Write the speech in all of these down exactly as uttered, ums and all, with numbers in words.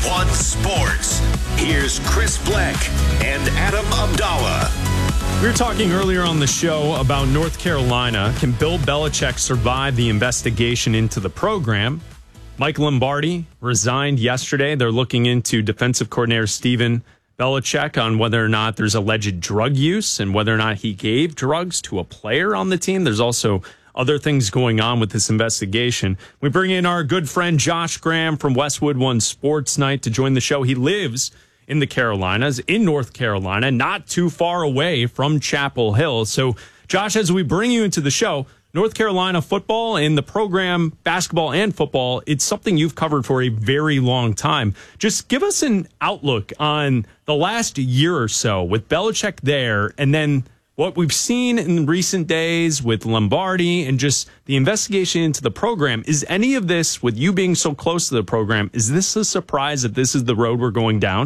One Sports. Here's Chris Black and Adam Abdallah. We were talking earlier on the show about North Carolina. Can Bill Belichick survive the investigation into the program? Mike Lombardi resigned yesterday. They're looking into defensive coordinator Stephen Belichick on whether or not there's alleged drug use and whether or not he gave drugs to a player on the team. There's also other things going on with this investigation. We bring in our good friend Josh Graham from Westwood One Sports Night to join the show. He lives in the Carolinas, in North Carolina, not too far away from Chapel Hill. So, Josh, as we bring you into the show, North Carolina football and the program, basketball and football, it's something you've covered for a very long time. Just give us an outlook on the last year or so with Belichick there, and then what we've seen in recent days with Lombardi and just the investigation into the program. Is any of this, with you being so close to the program, is this a surprise that this is the road we're going down?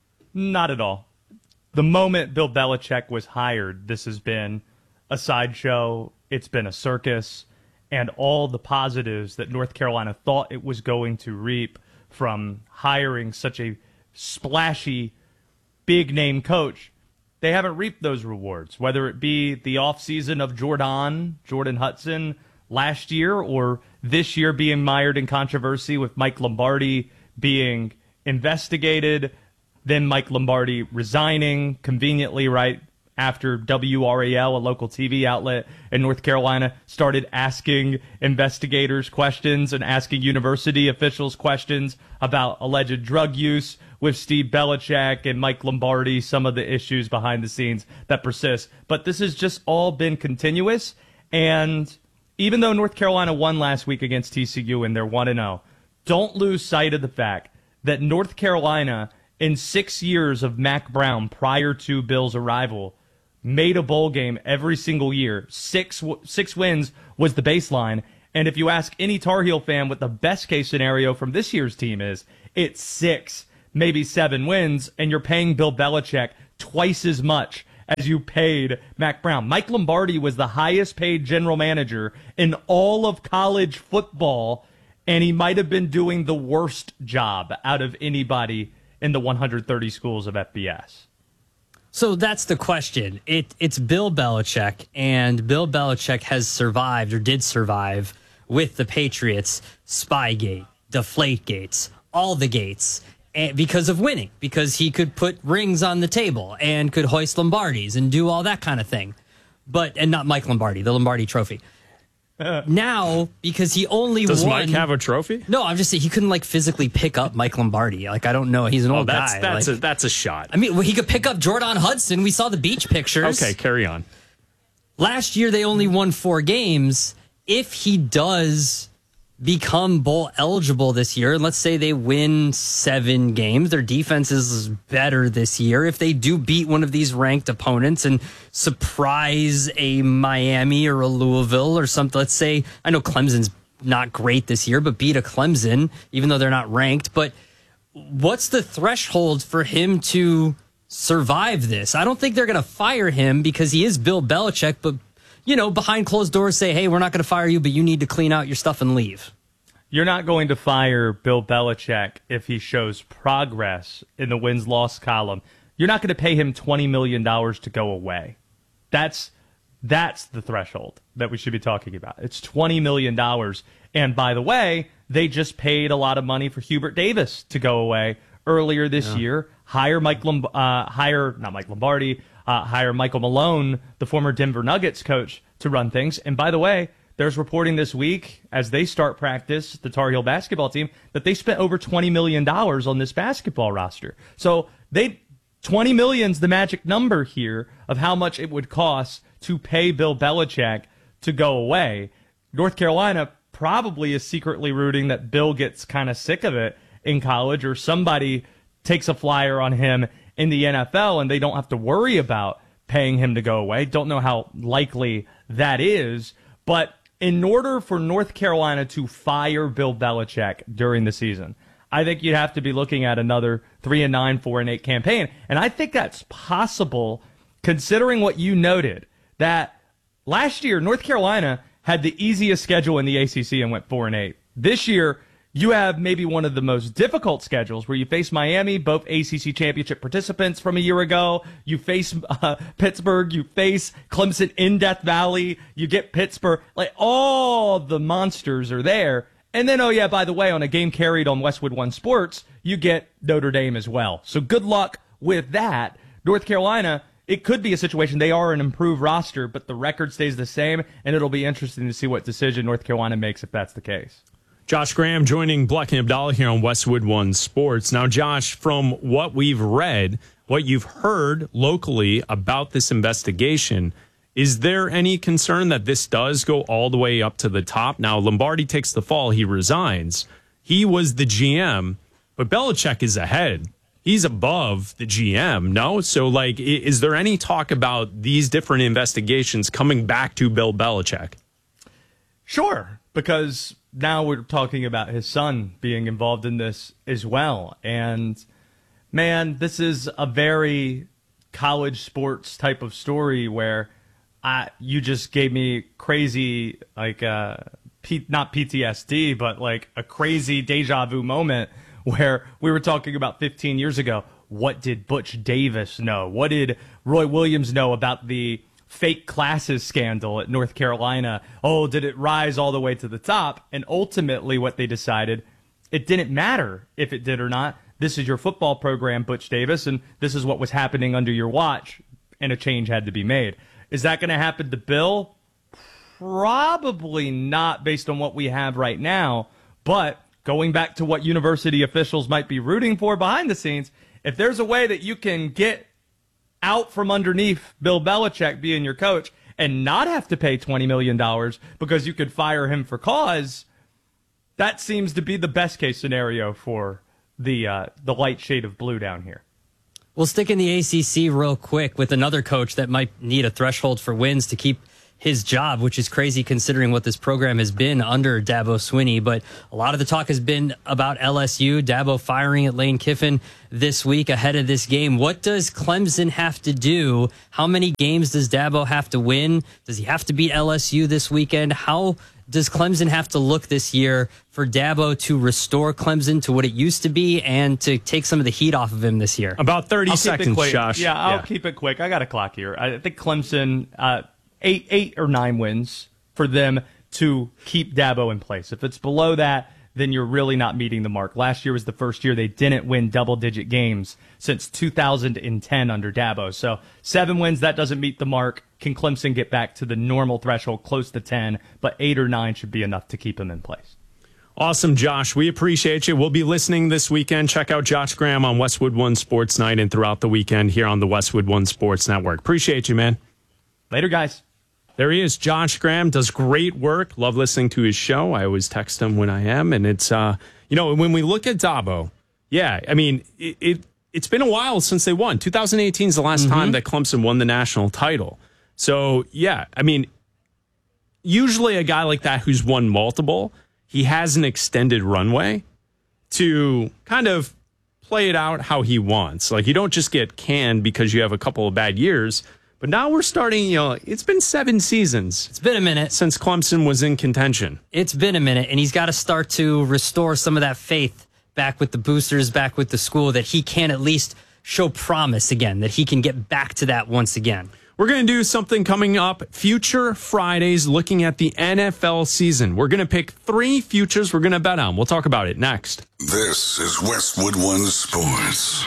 Not at all. The moment Bill Belichick was hired, this has been a sideshow. It's been a circus, and all the positives that North Carolina thought it was going to reap from hiring such a splashy, big-name coach, they haven't reaped those rewards, whether it be the offseason of Jordan, Jordan Hudson last year, or this year being mired in controversy with Mike Lombardi being investigated, then Mike Lombardi resigning conveniently right after W R A L, a local T V outlet in North Carolina, started asking investigators questions and asking university officials questions about alleged drug use with Steve Belichick and Mike Lombardi, some of the issues behind the scenes that persist. But this has just all been continuous. And even though North Carolina won last week against T C U and they're one and oh, don't lose sight of the fact that North Carolina, in six years of Mac Brown prior to Bill's arrival, made a bowl game every single year. Six six wins was the baseline. And if you ask any Tar Heel fan what the best case scenario from this year's team is, it's six, maybe seven wins, and you're paying Bill Belichick twice as much as you paid Mac Brown. Mike Lombardi was the highest paid general manager in all of college football, and he might have been doing the worst job out of anybody in the one hundred thirty schools of F B S. So that's the question. It, it's Bill Belichick, and Bill Belichick has survived, or did survive, with the Patriots, Spygate, Deflategates, all the gates, and because of winning, because he could put rings on the table and could hoist Lombardis and do all that kind of thing. But, and not Mike Lombardi, the Lombardi trophy. Uh, now, because he only Does won... Mike have a trophy? No, I'm just saying he couldn't, like, physically pick up Mike Lombardi. Like, I don't know. He's an oh, old that's, guy. That's, like, a, that's a shot. I mean, well, he could pick up Jordan Hudson. We saw the beach pictures. Okay, carry on. Last year, they only won four games. If he does become bowl eligible this year, and let's say they win seven games, their defense is better this year. If they do beat one of these ranked opponents and surprise a Miami or a Louisville or something, let's say, I know Clemson's not great this year, but beat a Clemson, even though they're not ranked. But what's the threshold for him to survive this? I don't think they're going to fire him because he is Bill Belichick, but you know, behind closed doors say, hey, we're not going to fire you, but you need to clean out your stuff and leave. You're not going to fire Bill Belichick if he shows progress in the wins-loss column. You're not going to pay him twenty million dollars to go away. That's that's the threshold that we should be talking about. It's twenty million dollars. And by the way, they just paid a lot of money for Hubert Davis to go away earlier this yeah. year. Hire Mike Lomb- uh, hire not Mike Lombardi, uh, hire Michael Malone, the former Denver Nuggets coach, to run things. And by the way, there's reporting this week as they start practice, the Tar Heel basketball team, that they spent over twenty million dollars on this basketball roster. So they twenty million is the magic number here of how much it would cost to pay Bill Belichick to go away. North Carolina probably is secretly rooting that Bill gets kind of sick of it in college, or somebody takes a flyer on him in the N F L and they don't have to worry about paying him to go away. Don't know how likely that is, but in order for North Carolina to fire Bill Belichick during the season, I think you'd have to be looking at another three and nine, four and eight campaign. And I think that's possible considering what you noted, that last year North Carolina had the easiest schedule in the A C C and went four and eight. This year, you have maybe one of the most difficult schedules where you face Miami, both A C C championship participants from a year ago. You face uh, Pittsburgh. You face Clemson in Death Valley. You get Pittsburgh. Like, all the monsters are there. And then, oh yeah, by the way, on a game carried on Westwood One Sports, you get Notre Dame as well. So good luck with that. North Carolina, it could be a situation. They are an improved roster, but the record stays the same, and it'll be interesting to see what decision North Carolina makes if that's the case. Josh Graham joining Black and Abdallah here on Westwood One Sports. Now, Josh, from what we've read, what you've heard locally about this investigation, is there any concern that this does go all the way up to the top? Now, Lombardi takes the fall. He resigns. He was the G M, but Belichick is ahead. He's above the G M, no? So, like, is there any talk about these different investigations coming back to Bill Belichick? Sure, because now we're talking about his son being involved in this as well. And, man, this is a very college sports type of story where I, you just gave me crazy, like, uh, P, not P T S D, but like a crazy deja vu moment where we were talking about fifteen years ago. What did Butch Davis know? What did Roy Williams know about the fake classes scandal at North Carolina? Oh, did it rise all the way to the top? And ultimately what they decided, it didn't matter if it did or not. This is your football program, Butch Davis, and this is what was happening under your watch, and a change had to be made. Is that going to happen to Bill? Probably not, based on what we have right now. But going back to what university officials might be rooting for behind the scenes, if there's a way that you can get out from underneath Bill Belichick being your coach and not have to pay twenty million dollars because you could fire him for cause, that seems to be the best case scenario for the uh, the light shade of blue down here. We'll stick in the A C C real quick with another coach that might need a threshold for wins to keep his job, which is crazy considering what this program has been under Dabo Swinney. But a lot of the talk has been about L S U, Dabo firing at Lane Kiffin this week ahead of this game. What does Clemson have to do? How many games does Dabo have to win? Does he have to beat L S U this weekend? How does Clemson have to look this year for Dabo to restore Clemson to what it used to be and to take some of the heat off of him this year? About thirty I'll seconds, Josh. Yeah, I'll yeah. keep it quick. I got a clock here. I think Clemson, uh, eight, eight or nine wins for them to keep Dabo in place. If it's below that, then you're really not meeting the mark. Last year was the first year they didn't win double-digit games since two thousand ten under Dabo. So seven wins, that doesn't meet the mark. Can Clemson get back to the normal threshold, close to ten, but eight or nine should be enough to keep him in place. Awesome, Josh. We appreciate you. We'll be listening this weekend. Check out Josh Graham on Westwood One Sports Night and throughout the weekend here on the Westwood One Sports Network. Appreciate you, man. Later, guys. There he is. Josh Graham does great work. Love listening to his show. I always text him when I am. And it's, uh, you know, when we look at Dabo, yeah, I mean, it, it, it's been a while since they won. twenty eighteen is the last mm-hmm. time that Clemson won the national title. So, yeah, I mean, usually a guy like that who's won multiple, he has an extended runway to kind of play it out how he wants. Like, you don't just get canned because you have a couple of bad years. But now we're starting, you know, it's been seven seasons. It's been a minute. Since Clemson was in contention. It's been a minute, and he's got to start to restore some of that faith back with the boosters, back with the school, that he can at least show promise again, that he can get back to that once again. We're going to do something coming up, Future Fridays, looking at the N F L season. We're going to pick three futures we're going to bet on. We'll talk about it next. This is Westwood One Sports.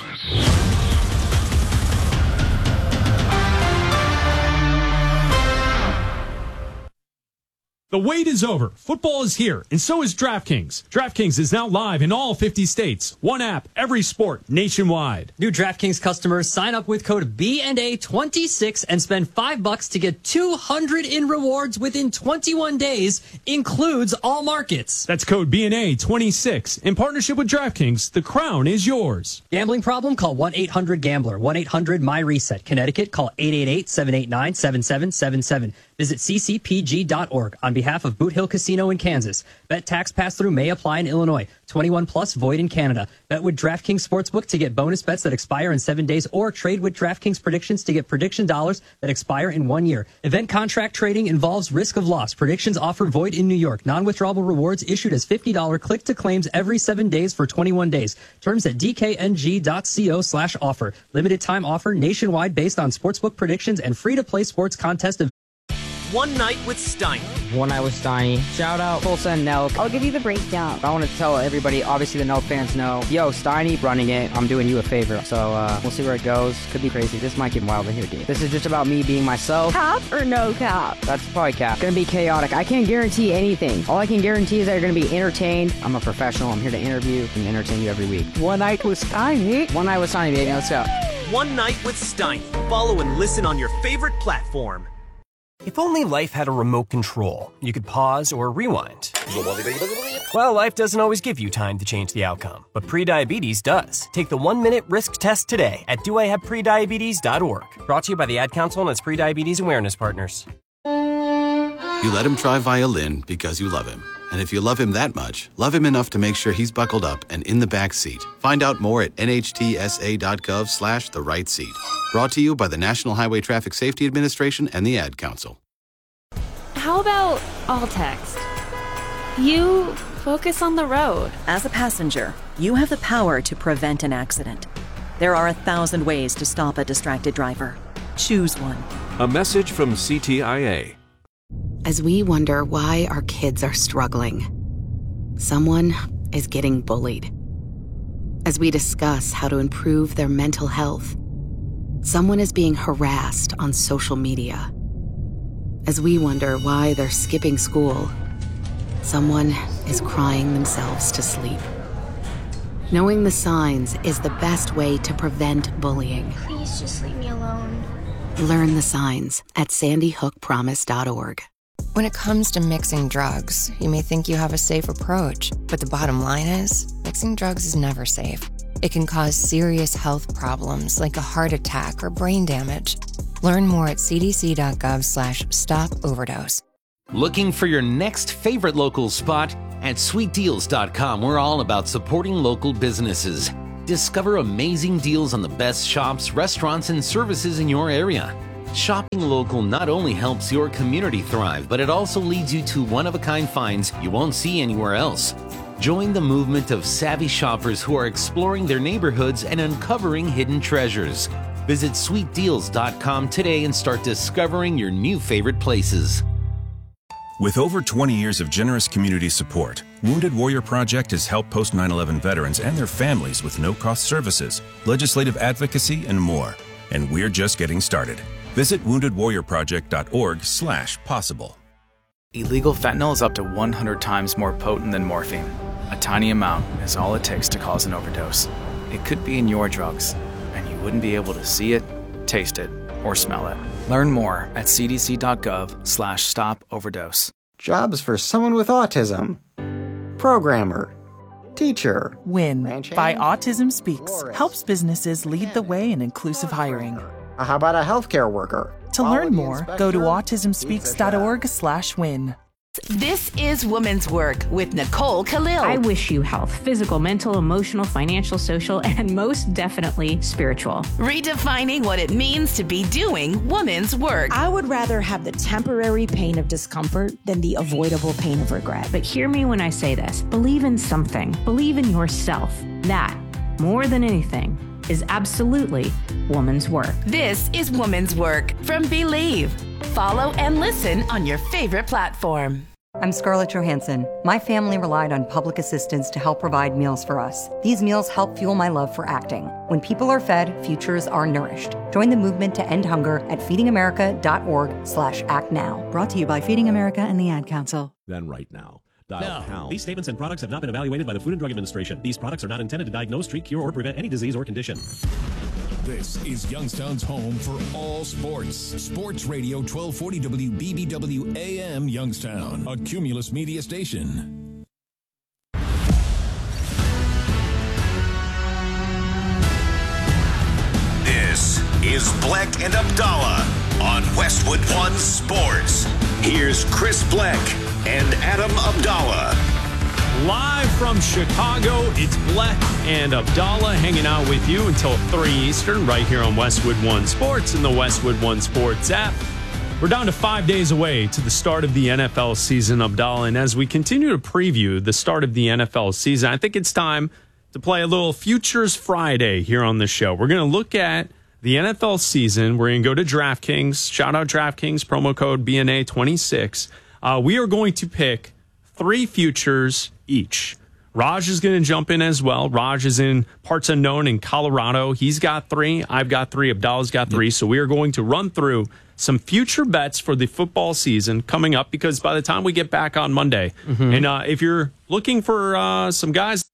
The wait is over. Football is here, and so is DraftKings. DraftKings is now live in all fifty states. One app, every sport, nationwide. New DraftKings customers sign up with code B N A twenty-six and spend five bucks to get two hundred in rewards within twenty-one days. Includes all markets. That's code B N A twenty-six. In partnership with DraftKings, the crown is yours. Gambling problem? Call one eight hundred gambler. one eight hundred my reset. Connecticut, call eight eight eight, seven eight nine, seven seven seven seven. Visit c c p g dot org on behalf of Boot Hill Casino in Kansas. Bet tax pass-through may apply in Illinois. twenty-one plus void in Canada. Bet with DraftKings Sportsbook to get bonus bets that expire in seven days or trade with DraftKings predictions to get prediction dollars that expire in one year. Event contract trading involves risk of loss. Predictions offer void in New York. Non-withdrawable rewards issued as fifty dollars click-to-claims every seven days for twenty-one days. Terms at d k n g dot co slash offer. Limited time offer nationwide based on sportsbook predictions and free-to-play sports contest events. One Night with Steiny. One Night with Steiny. Shout out Full Send Nelk. I'll give you the breakdown. I want to tell everybody, obviously the Nelk fans know, yo, Steiny running it. I'm doing you a favor. So uh, we'll see where it goes. Could be crazy. This might get wild in here, dude. This is just about me being myself. Cap or no cap? That's probably cap. Gonna be chaotic. I can't guarantee anything. All I can guarantee is that you're gonna be entertained. I'm a professional. I'm here to interview and entertain you every week. One Night with Steiny. One Night with Steiny, baby. Let's go. One Night with Steiny. Follow and listen on your favorite platform. If only life had a remote control, you could pause or rewind. Well, life doesn't always give you time to change the outcome, but prediabetes does. Take the one-minute risk test today at do I have prediabetes dot org. Brought to you by the Ad Council and its prediabetes awareness partners. You let him try violin because you love him. And if you love him that much, love him enough to make sure he's buckled up and in the back seat. Find out more at n h t s a dot gov slash the right seat. Brought to you by the National Highway Traffic Safety Administration and the Ad Council. How about all text? You focus on the road. As a passenger, you have the power to prevent an accident. There are a thousand ways to stop a distracted driver. Choose one. A message from C T I A. As we wonder why our kids are struggling, someone is getting bullied. As we discuss how to improve their mental health, someone is being harassed on social media. As we wonder why they're skipping school, someone is crying themselves to sleep. Knowing the signs is the best way to prevent bullying. Please just leave me alone. Learn the signs at sandy hook promise dot org. When it comes to mixing drugs, you may think you have a safe approach, but the bottom line is, mixing drugs is never safe. It can cause serious health problems like a heart attack or brain damage. Learn more at c d c dot gov slash stop overdose. Looking for your next favorite local spot? At sweet deals dot com, we're all about supporting local businesses. Discover amazing deals on the best shops, restaurants, and services in your area. Shopping local not only helps your community thrive, but it also leads you to one-of-a-kind finds you won't see anywhere else. Join the movement of savvy shoppers who are exploring their neighborhoods and uncovering hidden treasures. Visit sweet deals dot com today and start discovering your new favorite places. With over twenty years of generous community support, Wounded Warrior Project has helped post nine eleven veterans and their families with no-cost services, legislative advocacy, and more. And we're just getting started. Visit wounded warrior project dot org slash possible. Illegal fentanyl is up to one hundred times more potent than morphine. A tiny amount is all it takes to cause an overdose. It could be in your drugs, and you wouldn't be able to see it, taste it, or smell it. Learn more at c d c dot gov slash stop overdose. Jobs for someone with autism. Programmer. Teacher. WIN by Autism Speaks helps businesses lead the way in inclusive hiring. How about a healthcare worker? To learn more, go to autism speaks dot org slash win. This is Women's Work with Nicole Khalil. I wish you health, physical, mental, emotional, financial, social, and most definitely spiritual. Redefining what it means to be doing women's work. I would rather have the temporary pain of discomfort than the avoidable pain of regret. But hear me when I say this. Believe in something. Believe in yourself. That, more than anything, is absolutely woman's work. This is Woman's Work from Believe. Follow and listen on your favorite platform. I'm Scarlett Johansson. My family relied on public assistance to help provide meals for us. These meals help fuel my love for acting. When people are fed, futures are nourished. Join the movement to end hunger at feeding america dot org slash act now. Brought to you by Feeding America and the Ad Council. Then right now. Dial pound. These statements and products have not been evaluated by the Food and Drug Administration. These products are not intended to diagnose, treat, cure, or prevent any disease or condition. This is Youngstown's home for all sports. Sports Radio twelve forty W B B W A M Youngstown, a Cumulus media station. This is Black and Abdallah on Westwood One Sports. Here's Chris Black and Adam Abdallah. Live from Chicago, it's Black and Abdallah hanging out with you until three Eastern right here on Westwood One Sports and the Westwood One Sports app. We're down to five days away to the start of the N F L season, Abdallah, and as we continue to preview the start of the N F L season, I think it's time to play a little Futures Friday here on the show. We're going to look at the N F L season. We're going to go to DraftKings. Shout out DraftKings, promo code B N A twenty-six. Uh, we are going to pick three futures each. Raj is going to jump in as well. Raj is in parts unknown in Colorado. He's got three. I've got three. Abdallah's got three. So we are going to run through some future bets for the football season coming up, because by the time we get back on Monday, mm-hmm. and uh, if you're looking for uh, some guys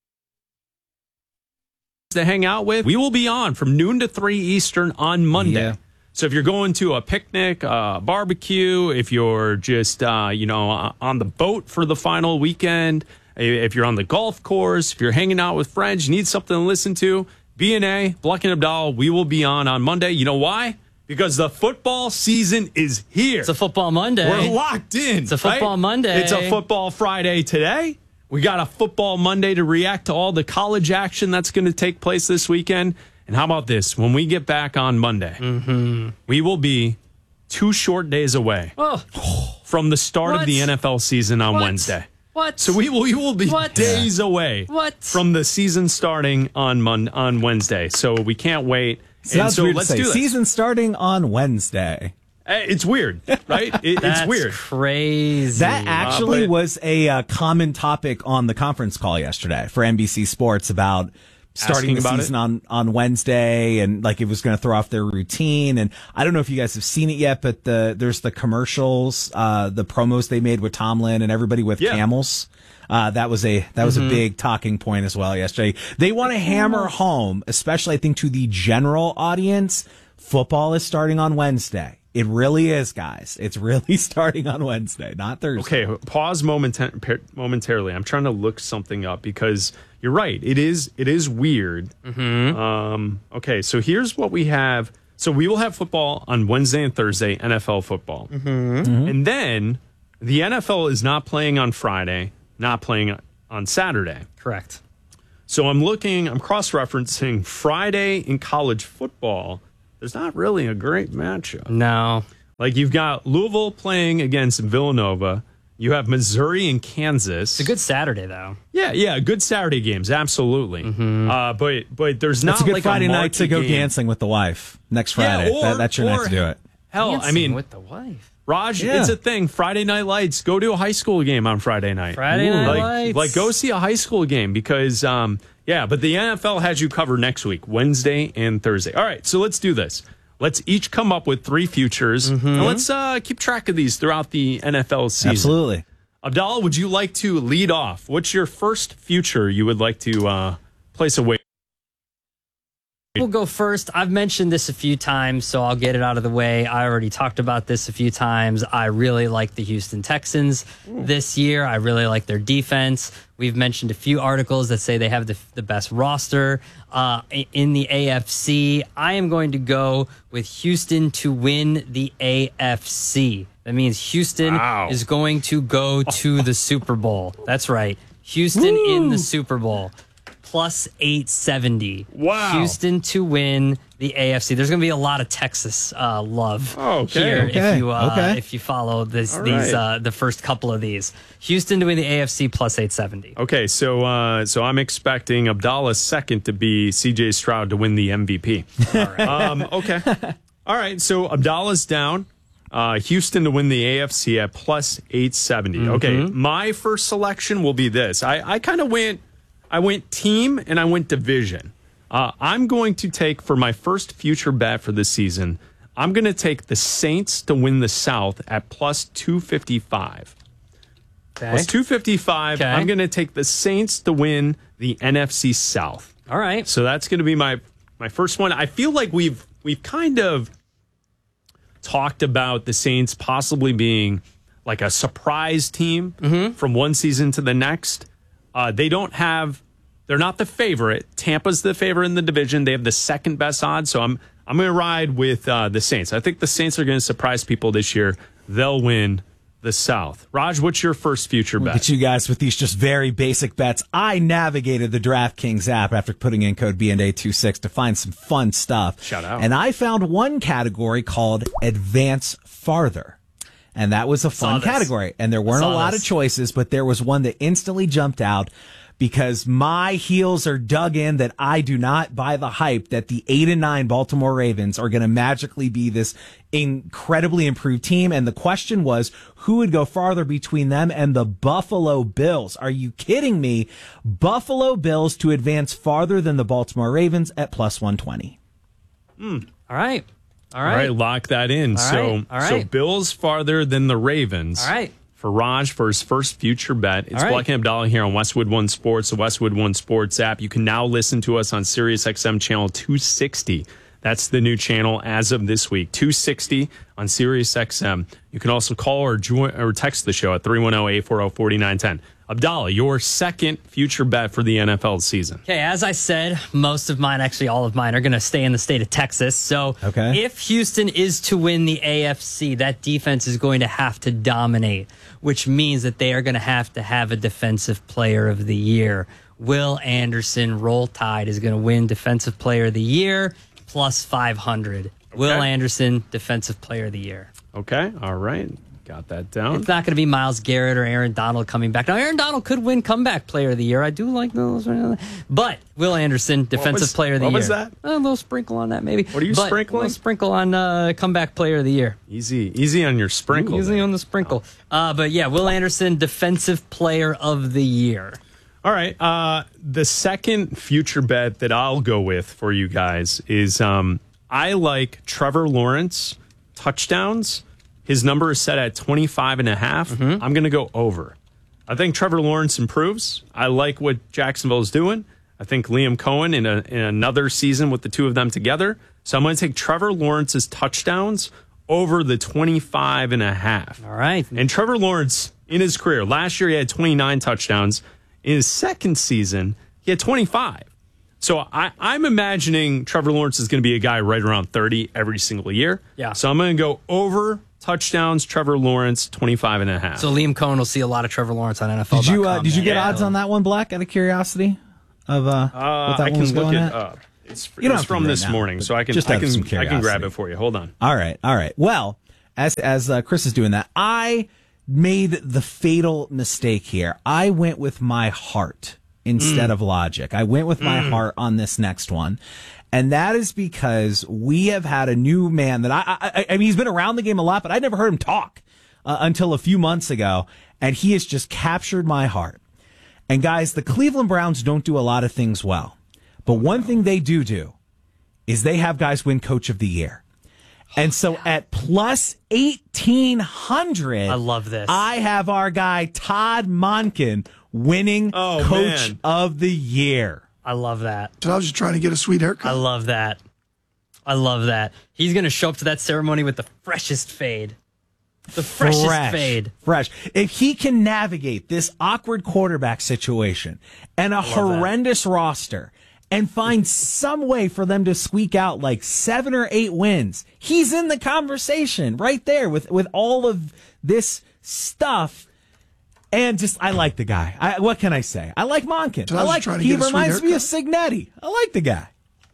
to hang out with, we will be on from noon to three Eastern on Monday. Yeah. So if you're going to a picnic, uh, barbecue, if you're just uh, you know on the boat for the final weekend, if you're on the golf course, if you're hanging out with friends, you need something to listen to, B N A, Black and Abdallah, we will be on on Monday. You know why? Because the football season is here. It's a football Monday. We're locked in. It's a football right? Monday. It's a football Friday today. We got a football Monday to react to all the college action that's going to take place this weekend. And how about this? When we get back on Monday, mm-hmm. we will be two short days away oh. from the start what? of the N F L season on what? Wednesday. What? So we will, we will be what? days away what? from the season starting on Mon- on Wednesday. So we can't wait. Sounds so weird let's to say. do this. Season starting on Wednesday. It's weird, right? It, That's it's weird. Crazy. That actually uh, but, was a uh, common topic on the conference call yesterday for N B C Sports about starting the about season it? on, on Wednesday, and like it was going to throw off their routine. And I don't know if you guys have seen it yet, but the there's the commercials, uh, the promos they made with Tomlin and everybody with yeah. camels. Uh, that was a that was mm-hmm. a big talking point as well yesterday. They want to hammer home, especially I think to the general audience, football is starting on Wednesday. It really is, guys. It's really starting on Wednesday, not Thursday. Okay, pause momenta- momentarily. I'm trying to look something up because you're right. It is it is weird. Mm-hmm. Um, okay, so here's what we have. So we will have football on Wednesday and Thursday, N F L football. Mm-hmm. Mm-hmm. And then the N F L is not playing on Friday, not playing on Saturday. Correct. So I'm looking, I'm cross-referencing Friday in college football. There's not really a great matchup. No. Like, you've got Louisville playing against Villanova. You have Missouri and Kansas. It's a good Saturday, though. Yeah, yeah, good Saturday games, absolutely. Mm-hmm. Uh, but but there's not That's a good like Friday a night to go game. dancing with the wife next Friday. Yeah, or, that, that's your or, night to do it. Hell, Dancing I mean, with the wife. Raj, Yeah. it's a thing. Friday Night Lights. Go to a high school game on Friday night. Friday Ooh. Night like, Lights. Like, go see a high school game because, um, yeah, but the N F L has you covered next week, Wednesday and Thursday. All right, so let's do this. Let's each come up with three futures, Mm-hmm. and let's uh, keep track of these throughout the N F L season. Absolutely. Abdallah, would you like to lead off? What's your first future you would like to uh, place a weight? We'll go first. I've mentioned this a few times, so I'll get it out of the way. I already talked about this a few times. I really like the Houston Texans this year. I really like their defense. We've mentioned a few articles that say they have the, the best roster uh, in the A F C. I am going to go with Houston to win the A F C. That means Houston Wow. is going to go to the Super Bowl. That's right. Houston Woo. in the Super Bowl. Plus eight seventy. Wow. Houston to win the A F C. There's going to be a lot of Texas uh, love Oh, okay. here Okay. if you uh, Okay. if you follow this All these right. uh, the first couple of these. Houston to win the A F C plus eight seventy. Okay, so uh, so I'm expecting Abdallah's second to be C J Stroud to win the M V P. All right. Um, okay. All right, so Abdallah's down. Uh, Houston to win the A F C at plus eight seventy. Mm-hmm. Okay, my first selection will be this. I, I kind of went, I went team and I went division. Uh, I'm going to take, for my first future bet for this season, I'm going to take the Saints to win the South at plus two fifty-five. Okay. Plus two fifty-five. Okay. I'm going to take the Saints to win the N F C South. All right. So that's going to be my my first one. I feel like we've we've kind of talked about the Saints possibly being like a surprise team Mm-hmm. from one season to the next. Uh, they don't have, they're not the favorite. Tampa's the favorite in the division. They have the second best odds. So I'm I'm going to ride with uh, the Saints. I think the Saints are going to surprise people this year. They'll win the South. Raj, what's your first future bet? Look at you guys with these just very basic bets. I navigated the DraftKings app after putting in code B N A twenty-six to find some fun stuff. Shout out. And I found one category called Advance Farther. And that was a fun category. And there weren't a lot this. of choices, but there was one that instantly jumped out because my heels are dug in that I do not buy the hype that the eight and nine Baltimore Ravens are going to magically be this incredibly improved team. And the question was, who would go farther between them and the Buffalo Bills? Are you kidding me? Buffalo Bills to advance farther than the Baltimore Ravens at plus one twenty. Mm. All right. All All right. right, lock that in. All so, right. All so right. Bills farther than the Ravens. All right. For Raj for his first future bet. It's All right. Black and Abdallah here on Westwood One Sports, the Westwood One Sports app. You can now listen to us on Sirius X M channel two sixty. That's the new channel as of this week, two sixty on Sirius X M. You can also call or join or text the show at three one zero, eight four zero, four nine one zero. Abdallah, your second future bet for the N F L season. Okay, as I said, most of mine, actually all of mine, are going to stay in the state of Texas. So Okay. if Houston is to win the A F C, that defense is going to have to dominate, which means that they are going to have to have a defensive player of the year. Will Anderson, Roll Tide, is going to win defensive player of the year, plus five hundred. Will Anderson, defensive player of the year. Okay, all right. Got that down. It's not going to be Myles Garrett or Aaron Donald coming back. Now, Aaron Donald could win comeback player of the year. I do like those. But Will Anderson, defensive was- player of the what year. was that? A little sprinkle on that, maybe. What are you But sprinkling? A little sprinkle on uh, comeback player of the year. Easy, easy on your sprinkle. Easy there. on the sprinkle. Uh, but yeah, Will Anderson, defensive player of the year. All right. Uh, the second future bet that I'll go with for you guys is um, I like Trevor Lawrence touchdowns. His number is set at twenty-five and a half. Mm-hmm. I'm going to go over. I think Trevor Lawrence improves. I like what Jacksonville is doing. I think Liam Cohen in, a, in another season with the two of them together. So I'm going to take Trevor Lawrence's touchdowns over the twenty-five and a half. All right. And Trevor Lawrence, in his career, last year he had twenty-nine touchdowns. In his second season, he had twenty-five. So I, I'm imagining Trevor Lawrence is going to be a guy right around thirty every single year. Yeah. So I'm going to go over touchdowns, Trevor Lawrence, twenty-five and a half. So Liam Cohen will see a lot of Trevor Lawrence on N F L dot Did com. you uh, did you get Yeah. odds on that one, Black? Out of curiosity, of uh, Uh, what that I one can was look going it at? up. It's, You don't it's have to from do it this now, morning, but so I can just I out of can some I can grab curiosity. it for you. Hold on. All right, all right. Well, as as uh, Chris is doing that, I made the fatal mistake here. I went with my heart instead Mm. of logic. I went with my Mm. heart on this next one. And that is because we have had a new man that I, I, I mean, he's been around the game a lot, but I never heard him talk uh, until a few months ago. And he has just captured my heart. And guys, the Cleveland Browns don't do a lot of things well, but one thing they do do is they have guys win Coach of the Year. And so at plus eighteen hundred, I love this. I have our guy Todd Monken winning Oh, Coach man. of the Year. I love that. So I was just trying to get a sweet haircut. I love that. I love that. He's going to show up to that ceremony with the freshest fade. The freshest fresh, fade. Fresh. If he can navigate this awkward quarterback situation and a horrendous roster and find some way for them to squeak out like seven or eight wins, he's in the conversation right there with, with all of this stuff. And just, I like the guy. I, what can I say? I like Monken. So I I was like, trying to he get a sweet reminds me of haircut. Signetti. I like the guy.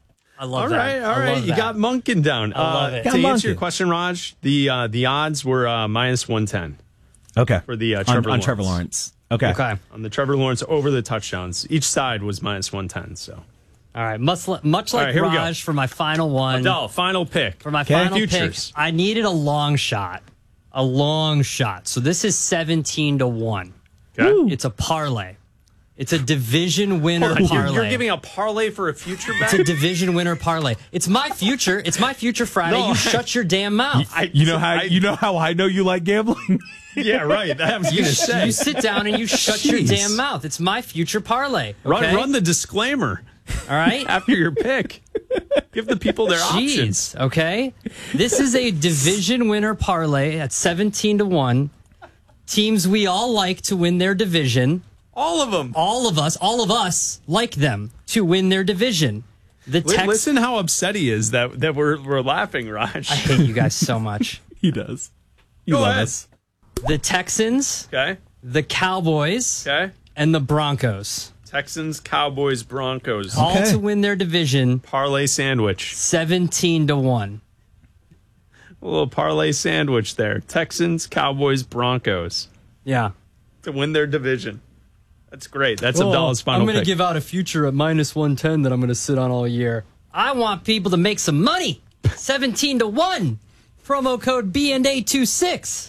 I love all that. right, all I right. love You that. got Monken down. I love Uh, it. To Got answer your Monken. question, Raj, the uh, the odds were uh, minus one ten. Okay. For the uh, On- Trevor on Lawrence. Trevor Lawrence. Okay. Okay. On the Trevor Lawrence over the touchdowns. Each side was minus one ten. So, All right. Much, li- much All like right, here we go. Raj for my final one. Abdal, final pick. For my Okay. final Futures. pick, I needed a long shot. A long shot. So this is seventeen to one. Okay. It's a parlay. It's a division winner Hold on, you're- parlay. You're giving a parlay for a future bet? It's a division winner parlay. It's my future. It's my future Friday. No, you I- shut your damn mouth. I- You know how I- you know how I know you like gambling? Yeah, right. I was You, going to sh- say. you sit down and you shut your Jeez. damn mouth. It's my future parlay. Run, okay? run the disclaimer All right. after your pick. Give the people their options. Jeez, okay? This is a division winner parlay at seventeen to one. Teams we all like to win their division. All of them. All of us, all of us like them to win their division. The text- Listen how upset he is that, that we're, we're laughing, Raj. I hate you guys so much. He does. You Go love ahead. us. The Texans, Okay. the Cowboys, Okay. and the Broncos. Texans, Cowboys, Broncos. All Okay. to win their division Parlay sandwich. seventeen to one. A little parlay sandwich there. Texans, Cowboys, Broncos Yeah. to win their division. That's great. That's Abdallah's final I'm going to pick. give out a future at minus one ten that I'm going to sit on all year. I want people to make some money. seventeen to one. Promo code B N A twenty-six.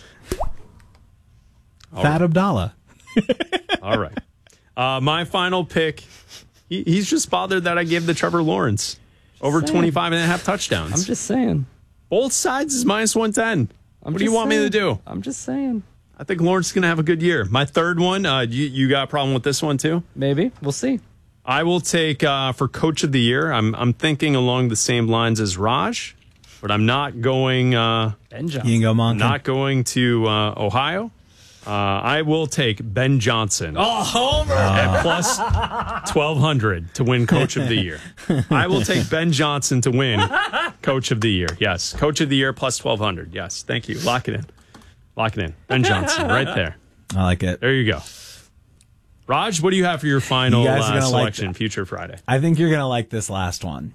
Fat Abdallah. All right. Uh, my final pick, he, he's just bothered that I gave the Trevor Lawrence over Saying. twenty-five and a half touchdowns. I'm just saying. Both sides is minus one ten. I'm What do you just want me to saying. do? I'm just saying. I think Lawrence is going to have a good year. My third one, uh, you, you got a problem with this one too? Maybe. We'll see. I will take uh, for Coach of the Year. I'm I'm thinking along the same lines as Raj, but I'm not going. Uh, Ben Johnson. You can go Monken. not going to uh, Ohio. Uh, I will take Ben Johnson. Oh, Homer. At plus twelve hundred to win Coach of the Year. I will take Ben Johnson to win Coach of the Year. Yes. Coach of the Year plus twelve hundred. Yes. Thank you. Lock it in. Lock it in. Ben Johnson right there. I like it. There you go. Raj, what do you have for your final You guys are uh, gonna like selection, that. Future Friday? I think you're going to like this last one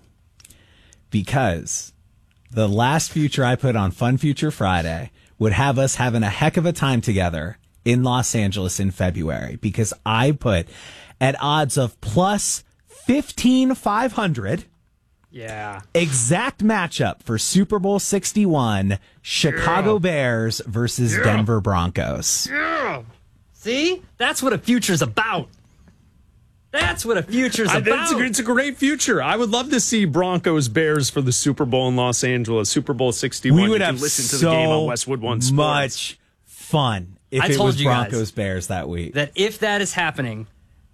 because the last future I put on Fun Future Friday would have us having a heck of a time together in Los Angeles in February because I put at odds of plus fifteen five hundred Yeah. exact matchup for Super Bowl sixty-one Chicago Bears versus Denver Broncos. Yeah. See? That's what a future's about. That's what a future's I, about. it's, a, it's a great future. I would love to see Broncos Bears for the Super Bowl in Los Angeles, Super Bowl sixty-one. We would you have can listen to so the game on Westwood One Sports. much fun if I it told was you guys Broncos Bears that week. that if that is happening,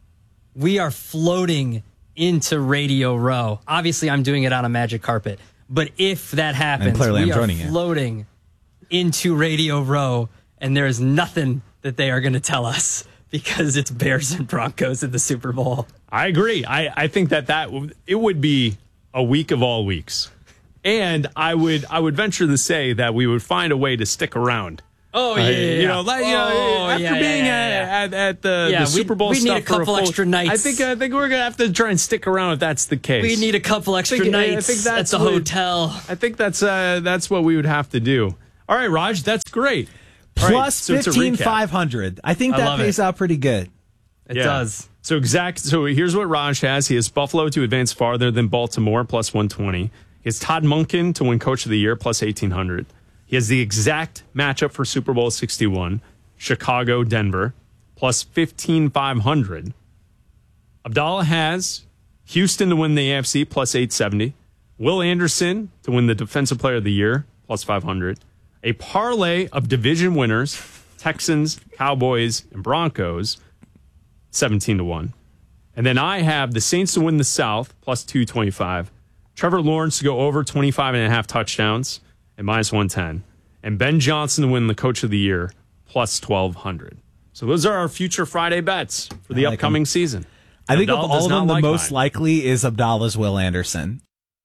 we are floating into Radio Row. Obviously, I'm doing it on a magic carpet. But if that happens, clearly we I'm are joining you. floating into Radio Row, and there is nothing that they are going to tell us because it's Bears and Broncos in the Super Bowl. I agree. I, I think that, that w- it would be a week of all weeks. And I would I would venture to say that we would find a way to stick around. Oh, Uh, yeah, yeah, you know, like, you know, Oh, after yeah, being yeah, yeah, at, at, at the, Yeah, the Super Bowl we, we stuff need a for couple full- extra nights. I think I think we're gonna have to try and stick around if that's the case. We need a couple extra I think, I nights think that's at the what- hotel. I think that's uh, that's what we would have to do. All right, Raj, that's great. All right, Plus so to fifteen recap- five hundred. I think I that love pays it. out pretty good. It Yeah. does. So exact. So here's what Raj has. He has Buffalo to advance farther than Baltimore, plus one twenty. He has Todd Monken to win Coach of the Year, plus eighteen hundred. He has the exact matchup for Super Bowl sixty-one, Chicago, Denver, plus fifteen five hundred. Abdallah has Houston to win the A F C, plus eight seventy. Will Anderson to win the Defensive Player of the Year, plus five hundred. A parlay of division winners, Texans, Cowboys, and Broncos, seventeen to one. And then I have the Saints to win the South, plus two twenty-five. Trevor Lawrence to go over twenty-five and a half touchdowns, and minus one ten. And Ben Johnson to win the Coach of the Year, plus twelve hundred. So those are our future Friday bets for the I like upcoming them. season. I think Abdallah of all does of not them, the like most mine. likely is Abdallah's Will Anderson.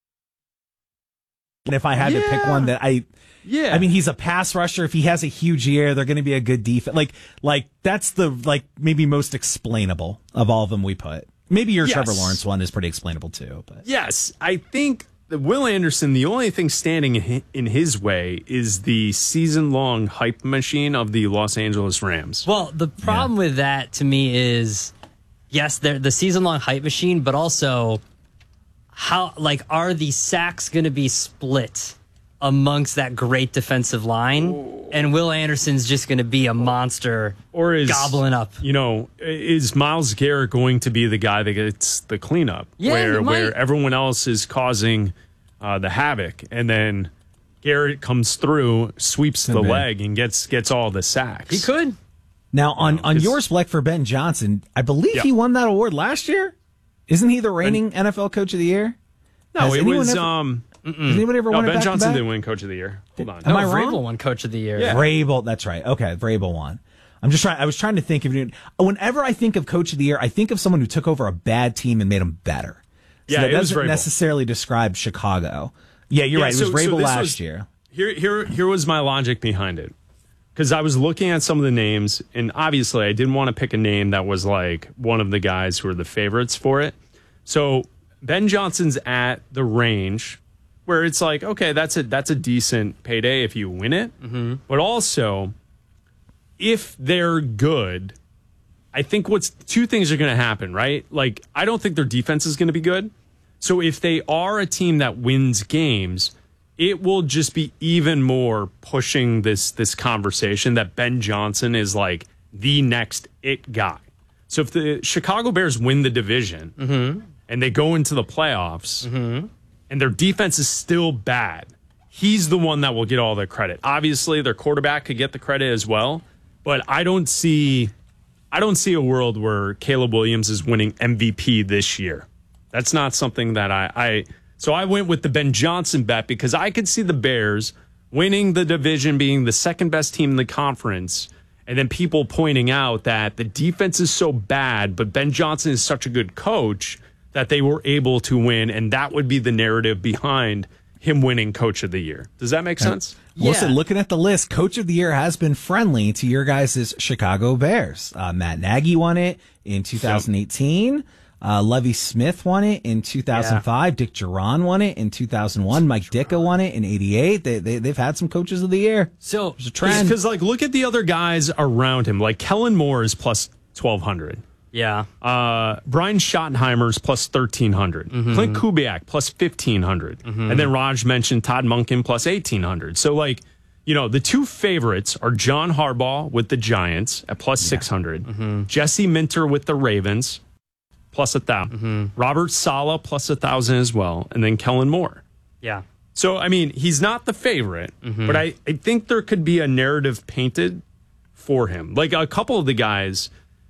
And if I had to pick one that I, Yeah. I mean, he's a pass rusher. If he has a huge year, they're going to be a good defense. Like, like that's the like maybe most explainable of all of them we put. Maybe your Yes. Trevor Lawrence one is pretty explainable too. But Yes, I think that Will Anderson, the only thing standing in hi- in his way is the season-long hype machine of the Los Angeles Rams. Well, the problem with that to me is, yes, they're the season-long hype machine, but also how like are the sacks going to be split amongst that great defensive line? And Will Anderson's just going to be a monster, Or is gobbling up. You know, is Myles Garrett going to be the guy that gets the cleanup, Yeah, where he might. where everyone else is causing uh, the havoc, and then Garrett comes through, sweeps Could the be. leg, and gets gets all the sacks. He could. now on on it's- yours, Bleck, for Ben Johnson, I believe Yeah. he won that award last year. Isn't he the reigning N F L Coach of the Year? No, Has it anyone was. ever- um, Has anybody ever no, won it Ben back to Johnson back? didn't win Coach of the Year. Hold on. Am No, I wrong? Vrabel won Coach of the Year. Yeah. Vrabel, that's right. Okay, Vrabel won. I'm just trying. I was trying to think of it. Whenever I think of Coach of the Year, I think of someone who took over a bad team and made them better. So Yeah, that it was doesn't Vrabel. necessarily describe Chicago. Yeah, you're Yeah, right. It so- was so Vrabel this last was- year. Here, here, here was my logic behind it. Because I was looking at some of the names, and obviously I didn't want to pick a name that was like one of the guys who are the favorites for it. So Ben Johnson's at the range where it's like, okay, that's a that's a decent payday if you win it. Mm-hmm. But also, if they're good, I think what's two things are going to happen, right? Like, I don't think their defense is going to be good. So if they are a team that wins games, it will just be even more pushing this this conversation that Ben Johnson is like the next it guy. So if the Chicago Bears win the division Mm-hmm. and they go into the playoffs and their defense is still bad, he's the one that will get all the credit. Obviously, their quarterback could get the credit as well, but I don't see I don't see a world where Caleb Williams is winning M V P this year. That's not something that I, I so I went with the Ben Johnson bet because I could see the Bears winning the division, being the second best team in the conference, and then people pointing out that the defense is so bad, but Ben Johnson is such a good coach that they were able to win, and that would be the narrative behind him winning Coach of the Year. Does that make sense? Listen, yeah. Looking at the list, Coach of the Year has been friendly to your guys' Chicago Bears. Uh, Matt Nagy won it in two thousand eighteen. Uh, Lovie Smith won it in two thousand five. Yeah. Dick Duran won it in two thousand one. Mike Ditka won it in eighty-eight. They, they, they've had some Coaches of the Year. So there's a trend. Because, like, look at the other guys around him. Like, Kellen Moore is plus twelve hundred. Yeah. Uh, Brian Schottenheimer's plus thirteen hundred. Mm-hmm. Clint Kubiak plus fifteen hundred. Mm-hmm. And then Raj mentioned Todd Monken plus eighteen hundred. So, like, you know, the two favorites are John Harbaugh with the Giants at plus yeah. six hundred. Mm-hmm. Jesse Minter with the Ravens plus a thousand. Mm-hmm. Robert Saleh plus a thousand as well. And then Kellen Moore. Yeah. So, I mean, he's not the favorite, mm-hmm. but I, I think there could be a narrative painted for him. Like a couple of the guys,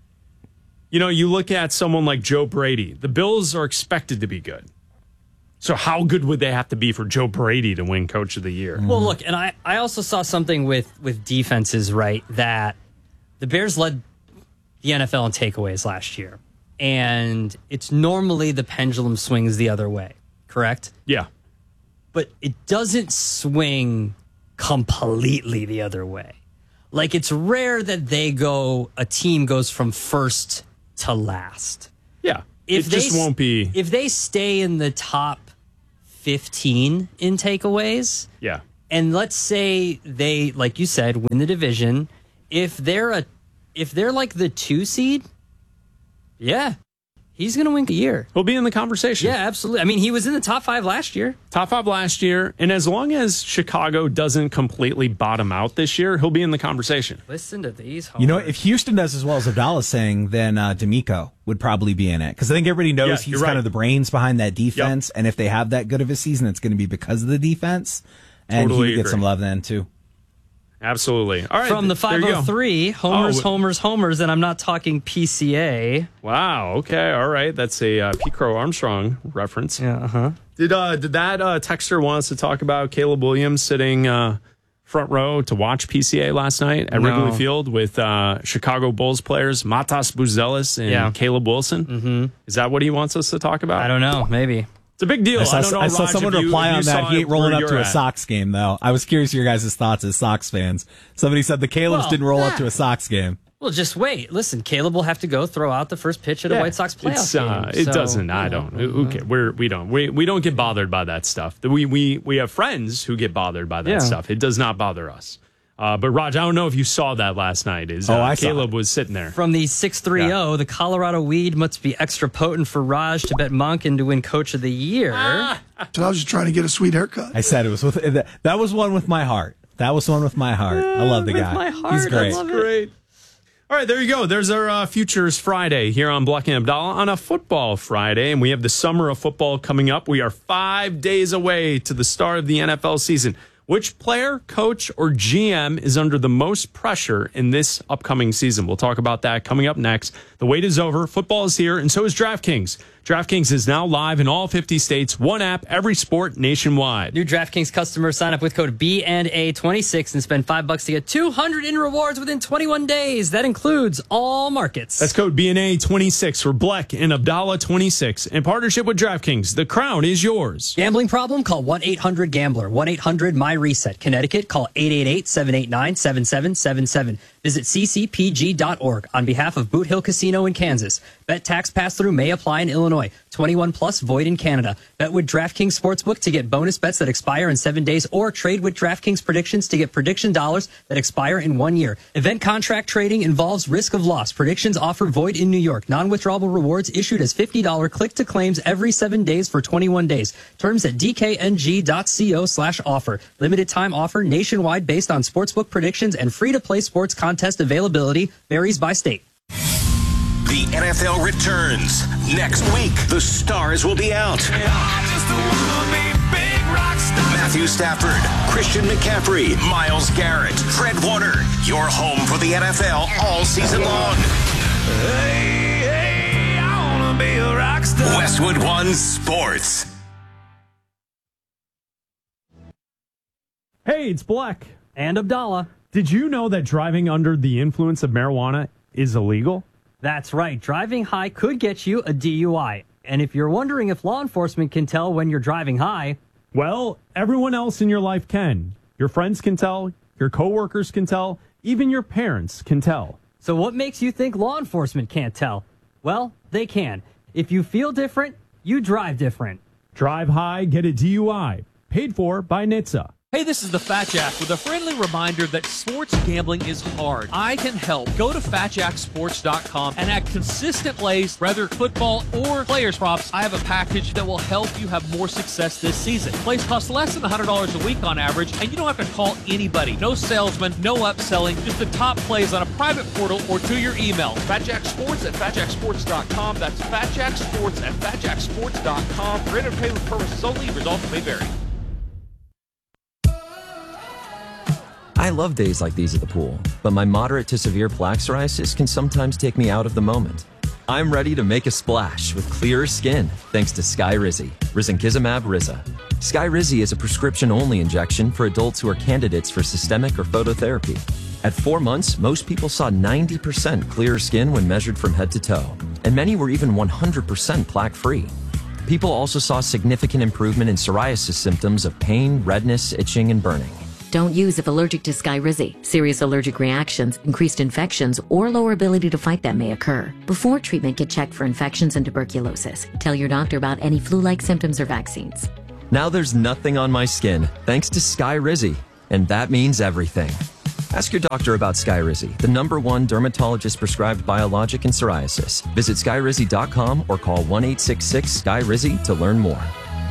you know, you look at someone like Joe Brady. The Bills are expected to be good. So how good would they have to be for Joe Brady to win Coach of the Year? Well, look, and I, I also saw something with, with defenses, right, that the Bears led the N F L in takeaways last year. And it's normally the pendulum swings the other way, correct? Yeah. But it doesn't swing completely the other way. Like, it's rare that they go, a team goes from first to last. Yeah. If it they, just won't be. If they stay in the top fifteen in takeaways, yeah. And let's say they, like you said, win the division. If they're a, if they're like the two seed, yeah, he's going to win a year. He'll be in the conversation. Yeah, absolutely. I mean, he was in the top five last year. Top five last year. And as long as Chicago doesn't completely bottom out this year, he'll be in the conversation. Listen to these. Homers. You know, if Houston does as well as Abdallah's saying, then uh, D'Amico would probably be in it. Because I think everybody knows yeah, he's right. kind of the brains behind that defense. Yep. And if they have that good of a season, it's going to be because of the defense. And totally he would agree. get some love then, too. Absolutely. All right. From the five oh three, homers, oh, homers, homers, and I'm not talking P C A. Wow. Okay. All right. That's a uh, Pete Crow Armstrong reference. Yeah. Uh-huh. Did uh, did that uh, texter want us to talk about Caleb Williams sitting uh, front row to watch P C A last night at No. Wrigley Field with uh, Chicago Bulls players Matas Buzelis and Yeah. Caleb Wilson? Mm-hmm. Is that what he wants us to talk about? I don't know. Maybe. It's a big deal. I saw, I don't know, I saw Raj, someone if you- reply if you on that. saw He ain't it rolling where up to you're a at. Sox game, though. I was curious your guys' thoughts as Sox fans. Somebody said the Caleb's Well, didn't roll yeah. up to a Sox game. Well, just wait. Listen, Caleb will have to go throw out the first pitch at a Yeah, White Sox playoff it's, uh, game. It so, doesn't. I you know. don't. Who cares? We're we don't. We we don't get bothered by that stuff. We we we have friends who get bothered by that Yeah. stuff. It does not bother us. Uh, but Raj, I don't know if you saw that last night. Is uh, Oh, I saw Caleb was sitting there From the six three oh, the Colorado weed must be extra potent for Raj to bet Monken to win Coach of the Year. So I was just trying to get a sweet haircut. I said it was with that was one with my heart. That was one with my heart. I love the With guy. my heart, He's great. I love it. Great. All right, there you go. There's our uh, Futures Friday here on Bleck and Abdallah on a football Friday, and we have the summer of football coming up. We are five days away to the start of the N F L season. Which player, coach, or G M is under the most pressure in this upcoming season? We'll talk about that coming up next. The wait is over. Football is here, and so is DraftKings. DraftKings is now live in all fifty states. One app, every sport, nationwide. New DraftKings customers sign up with code B N A twenty-six and spend five bucks to get two hundred in rewards within twenty-one days. That includes all markets. That's code B N A twenty-six for Bleck and Abdallah twenty-six. In partnership with DraftKings, the crown is yours. Gambling problem? Call one eight hundred gambler. one eight hundred my reset. Connecticut, call eight eight eight, seven eight nine, seven seven seven seven. Visit c c p g dot org on behalf of Boot Hill Casino in Kansas. Bet tax pass-through may apply in Illinois. twenty-one plus void in Canada. Bet with DraftKings Sportsbook to get bonus bets that expire in seven days or trade with DraftKings predictions to get prediction dollars that expire in one year. Event contract trading involves risk of loss. Predictions offered void in New York. Non-withdrawable rewards issued as fifty dollars click-to-claims every seven days for twenty-one days. Terms at d k n g dot co slash offer. Limited time offer nationwide based on sportsbook predictions and free-to-play sports contest availability varies by state. The N F L returns. Next week, the stars will be out. Matthew Stafford, Christian McCaffrey, Myles Garrett, Fred Warner. Your home for the N F L all season long. Hey, hey, I wanna be a rock star. Westwood One Sports. Hey, it's Bleck. And Abdallah. Did you know that driving under the influence of marijuana is illegal? That's right. Driving high could get you a D U I. And if you're wondering if law enforcement can tell when you're driving high, well, everyone else in your life can. Your friends can tell, your coworkers can tell, even your parents can tell. So what makes you think law enforcement can't tell? Well, they can. If you feel different, you drive different. Drive high, get a D U I. Paid for by N H T S A. Hey, this is the Fat Jack with a friendly reminder that sports gambling is hard. I can help. Go to fat jack sports dot com and add consistent plays, whether football or players props. I have a package that will help you have more success this season. Plays cost less than one hundred dollars a week on average, and you don't have to call anybody. No salesman, no upselling, just the top plays on a private portal or to your email. Fat Jack Sports at fat jack sports dot com. That's Fat Jack Sports at fat jack sports dot com. For entertainment purposes only, results may vary. I love days like these at the pool, but my moderate to severe plaque psoriasis can sometimes take me out of the moment. I'm ready to make a splash with clearer skin thanks to Skyrizi, risankizumab Riza. Skyrizi is a prescription-only injection for adults who are candidates for systemic or phototherapy. At four months, most people saw ninety percent clearer skin when measured from head to toe, and many were even one hundred percent plaque-free. People also saw significant improvement in psoriasis symptoms of pain, redness, itching, and burning. Don't use if allergic to Skyrizi. Serious allergic reactions, increased infections, or lower ability to fight them may occur. Before treatment, get checked for infections and tuberculosis. Tell your doctor about any flu-like symptoms or vaccines. Now there's nothing on my skin thanks to Skyrizi, and that means everything. Ask your doctor about Skyrizi, the number one dermatologist-prescribed biologic in psoriasis. Visit skyrizi dot com or call one eight six six S K Y R I Z I to learn more.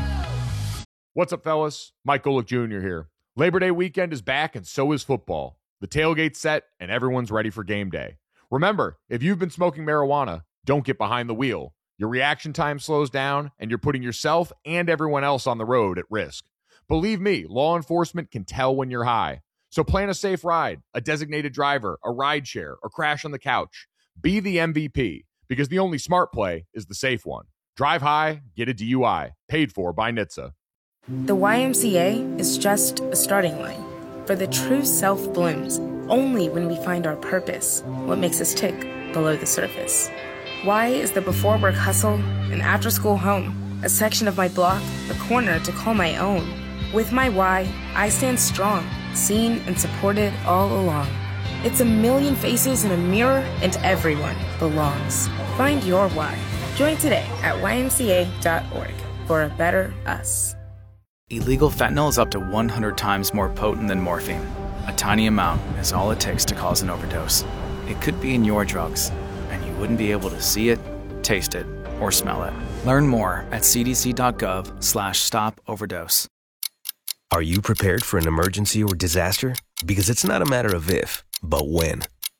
What's up, fellas? Mike Golick Junior here. Labor Day weekend is back, and so is football. The tailgate's set, and everyone's ready for game day. Remember, if you've been smoking marijuana, don't get behind the wheel. Your reaction time slows down, and you're putting yourself and everyone else on the road at risk. Believe me, law enforcement can tell when you're high. So plan a safe ride, a designated driver, a ride share, or crash on the couch. Be the M V P, because the only smart play is the safe one. Drive high, get a D U I. Paid for by N H T S A. The Y M C A is just a starting line, for the true self blooms only when we find our purpose, what makes us tick below the surface. Y is the before work hustle, an after school home, a section of my block, a corner to call my own. With my Y, I stand strong, seen and supported all along. It's a million faces in a mirror, and everyone belongs. Find your Y. Join today at y m c a dot org for a better us. Illegal fentanyl is up to one hundred times more potent than morphine. A tiny amount is all it takes to cause an overdose. It could be in your drugs, and you wouldn't be able to see it, taste it, or smell it. Learn more at c d c dot gov slash stop overdose. Are you prepared for an emergency or disaster? Because it's not a matter of if, but when.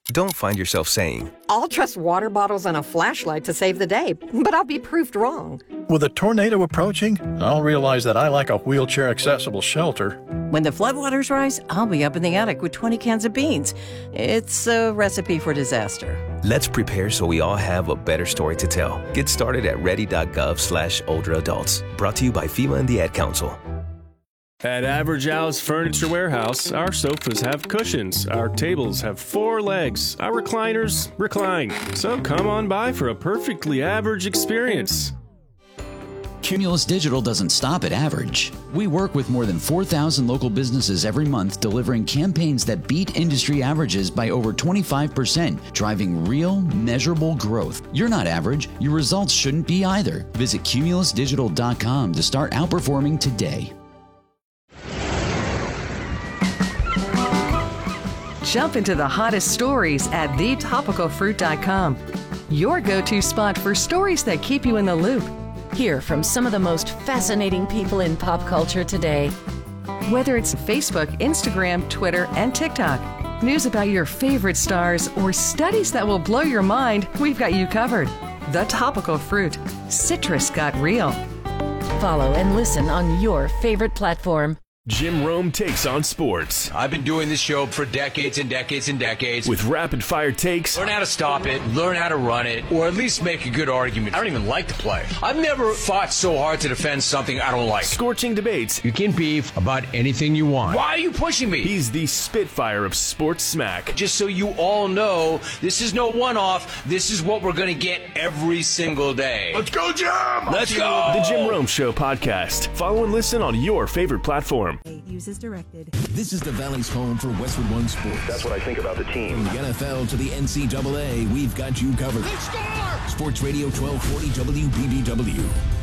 Don't find yourself saying, I'll trust water bottles and a flashlight to save the day, but I'll be proved wrong. With a tornado approaching, I'll realize that I like a wheelchair-accessible shelter. When the floodwaters rise, I'll be up in the attic with twenty cans of beans. It's a recipe for disaster. let's prepare so we all have a better story to tell. Get started at ready.gov slash older adults. Brought to you by FEMA and the Ad Council. At Average Al's Furniture Warehouse, our sofas have cushions, our tables have four legs, our recliners recline. So come on by for a perfectly average experience. Cumulus Digital doesn't stop at average. We work with more than four thousand local businesses every month, delivering campaigns that beat industry averages by over twenty-five percent, driving real, measurable growth. You're not average. Your results shouldn't be either. Visit cumulus digital dot com to start outperforming today. Jump into the hottest stories at the topical fruit dot com. Your go-to spot for stories that keep you in the loop. Hear from some of the most fascinating people in pop culture today. Whether it's Facebook, Instagram, Twitter, and TikTok, news about your favorite stars, or studies that will blow your mind, we've got you covered. The Topical Fruit. Citrus got real. Follow and listen on your favorite platform. Jim Rome takes on sports. I've been doing this show for decades and decades and decades. With rapid fire takes. Learn how to stop it, learn how to run it, or at least make a good argument. I don't even like to play. I've never fought so hard to defend something I don't like. Scorching debates. You can beef about anything you want. Why are you pushing me? He's the Spitfire of sports smack. Just so you all know, this is no one-off. This is what we're going to get every single day. Let's go, Jim! Let's go! The Jim Rome Show podcast. Follow and listen on your favorite platform. Use as directed. This is the Valley's home for Westwood One Sports. That's what I think about the team. From the N F L to the N C double A, we've got you covered. Sports Radio twelve forty W B B W.